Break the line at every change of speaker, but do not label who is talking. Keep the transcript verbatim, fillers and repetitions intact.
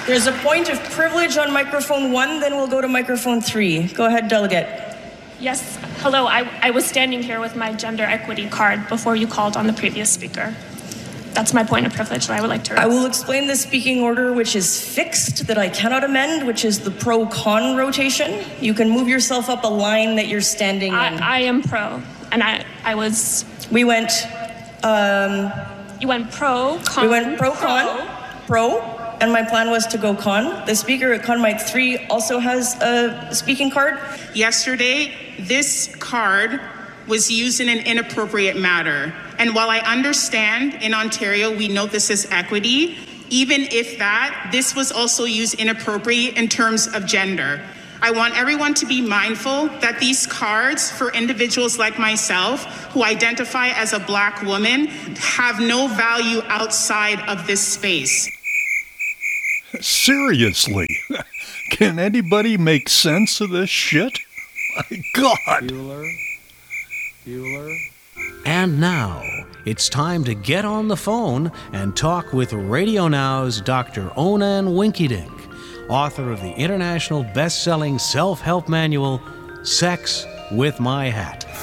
There's a point of privilege on microphone one, then we'll go to microphone three. Go ahead, delegate.
Yes, hello. I, I was standing here with my gender equity card before you called on the previous speaker. That's my point of privilege that I would like to raise.
I will explain the speaking order, which is fixed, that I cannot amend, which is the pro-con rotation. You can move yourself up a line that you're standing
I,
in.
I am pro, and I, I was...
We went... Um,
you went pro, con...
We went pro-con, pro, and my plan was to go con. The speaker at con mic three also has a speaking card.
Yesterday, this card was used in an inappropriate manner. And while I understand in Ontario, we note this as equity, even if that, this was also used inappropriately in terms of gender. I want everyone to be mindful that these cards for individuals like myself who identify as a Black woman have no value outside of this space.
Seriously, can anybody make sense of this shit? My God.
Bueller. Bueller. And now, it's time to get on the phone and talk with Radio Now's Doctor Onan Winkydink, author of the international best-selling self-help manual, Sex with My Hat.